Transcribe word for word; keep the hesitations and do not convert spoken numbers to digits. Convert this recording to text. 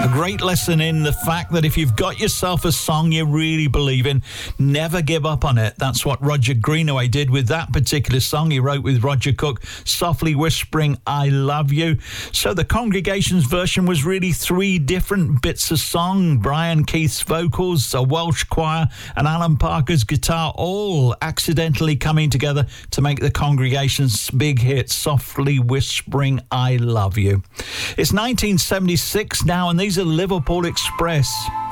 great lesson in the fact that if you've got yourself a song you really believe in, never give up on it. That's what Roger Greenaway did with that particular song he wrote with Roger Cook, Softly Whispering I Love You. So the congregation's version was really three different bits of song. Brian Keith's vocals, a Welsh choir, and Alan Parker's guitar, all accidentally coming together to make the congregation's big hit, Softly Whispering I Love You. It's nineteen seventy-six now, and these are Liverpool Express.